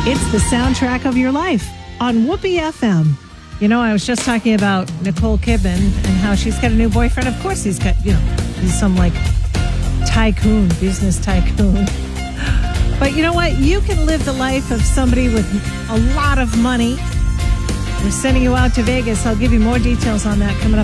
It's the soundtrack of your life on Whoopee FM. You know, I was just talking about Nicole Kidman and how she's got a new boyfriend. Of course he's got, he's some like tycoon, business tycoon. But you know what? You can live the life of somebody with a lot of money. We're sending you out to Vegas. I'll give you more details on that coming up